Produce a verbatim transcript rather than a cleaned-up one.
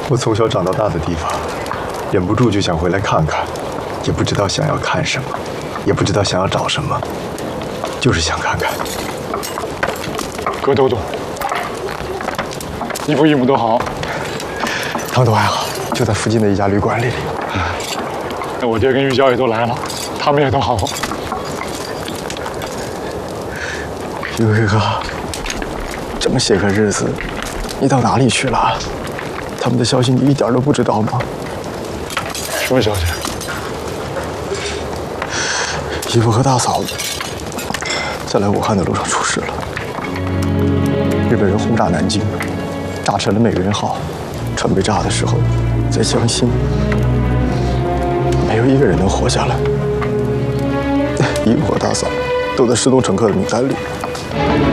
我从小长到大的地方，忍不住就想回来看看，也不知道想要看什么，也不知道想要找什么，就是想看看。 葛都督，一父一母都好， 他们都还好，就在附近的一家旅馆里。 嗯，那我爹跟玉娇也都来了，他们也都好。 玉贵哥，这么些个日子，你到哪里去了？他们的消息你一点都不知道吗？ 什么消息？ 姨父和大嫂在来武汉的路上出事了。日本人轰炸南京，炸沉了美人号，船被炸的时候，在江心，没有一个人能活下来。姨父和大嫂都在失踪乘客的名单里。